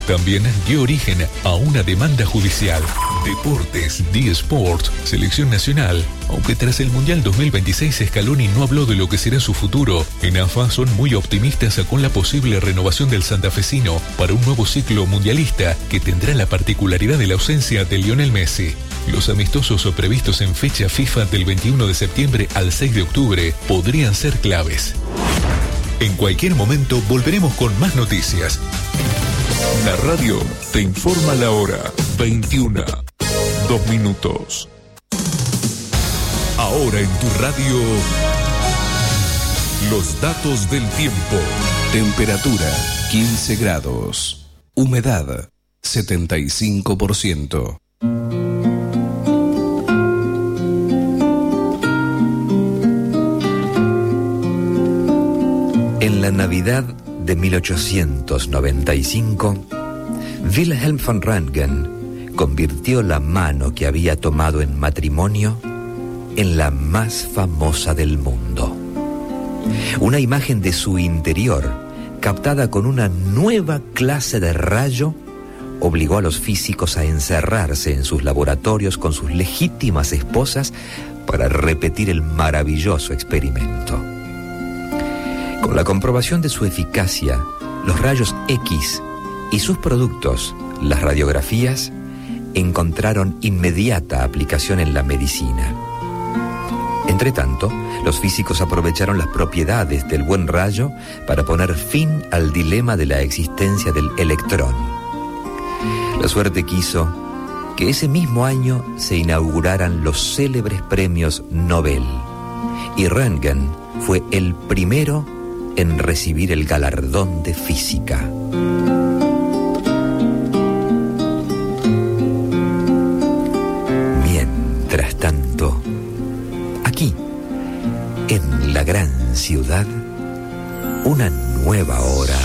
también dio origen a una demanda judicial. Deportes, D-Sport, Selección Nacional. Aunque tras el Mundial 2026 Scaloni no habló de lo que será su futuro, en AFA son muy optimistas con la posible renovación del santafesino para un nuevo ciclo mundialista que tendrá la particularidad de la ausencia de Lionel Messi. Los amistosos previstos en fecha FIFA del 21 de septiembre al 6 de octubre podrían ser claves. En cualquier momento volveremos con más noticias. La radio te informa la hora 21, 2 minutos. Ahora en tu radio, los datos del tiempo. Temperatura 15 grados. Humedad 75%. En la Navidad de 1895, Wilhelm von Röntgen convirtió la mano que había tomado en matrimonio en la más famosa del mundo. Una imagen de su interior, captada con una nueva clase de rayo, obligó a los físicos a encerrarse en sus laboratorios con sus legítimas esposas para repetir el maravilloso experimento. Con la comprobación de su eficacia, los rayos X y sus productos, las radiografías, encontraron inmediata aplicación en la medicina. Entretanto, los físicos aprovecharon las propiedades del buen rayo para poner fin al dilema de la existencia del electrón. La suerte quiso que ese mismo año se inauguraran los célebres premios Nobel, y Röntgen fue el primero en recibir el galardón de física. Mientras tanto, aquí, en la gran ciudad, una nueva hora